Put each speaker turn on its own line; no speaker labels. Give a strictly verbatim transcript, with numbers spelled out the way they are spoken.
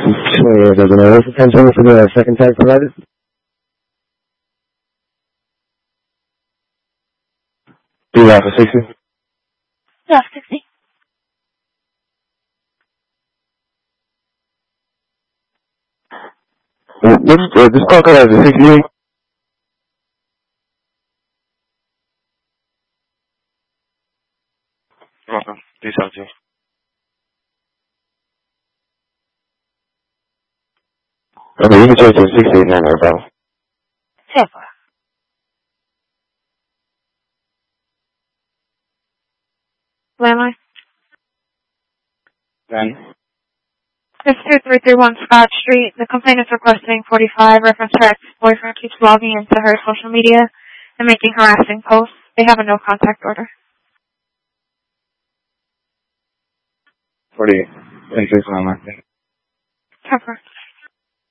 twenty-eight doesn't know. What's the time for the second tag provided? Do you have a sixty?
Yeah, sixty.
What's, uh, this call code has a sixty-eight? Okay, do something. Okay, you can change to a sixty-eight now, no problem.
Super. Landline?
Then?
It's two three three one Scott Street. The complainant is requesting forty-five, reference her ex-boyfriend keeps logging into her social media and making harassing posts. They have a no contact order.
forty-eight. Thank you, so much.
Super.